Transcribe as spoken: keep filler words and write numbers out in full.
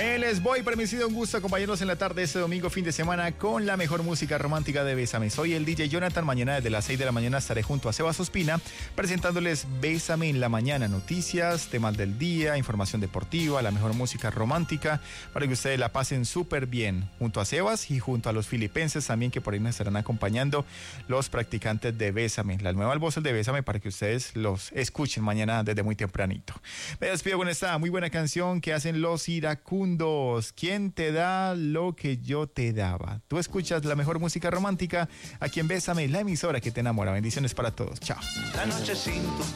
Me les voy, permitido, un gusto acompañarlos en la tarde este domingo, fin de semana, con la mejor música romántica de Bésame. Soy el D J Jonathan. Mañana desde las seis de la mañana estaré junto a Sebas Ospina presentándoles Bésame en la mañana, noticias, temas del día, información deportiva, la mejor música romántica, para que ustedes la pasen súper bien junto a Sebas y junto a los filipenses también, que por ahí nos estarán acompañando los practicantes de Bésame, las nuevas voces de Bésame, para que ustedes los escuchen mañana desde muy tempranito. Me despido con esta muy buena canción que hacen los iracundos. ¿Quién te da lo que yo te daba? Tú escuchas la mejor música romántica aquí en Bésame, la emisora que te enamora. Bendiciones para todos. Chao. La noche sin tu